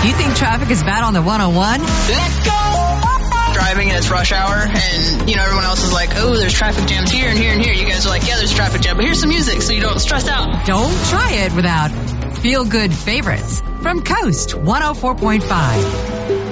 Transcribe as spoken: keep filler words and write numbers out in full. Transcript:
You think traffic is bad on the one oh one? Let's go! Driving and it's rush hour, and, you know, everyone else is like, oh, there's traffic jams here and here and here. You guys are like, yeah, there's traffic jam, but here's some music so you don't stress out. Don't try it without feel-good favorites from Coast one oh four point five.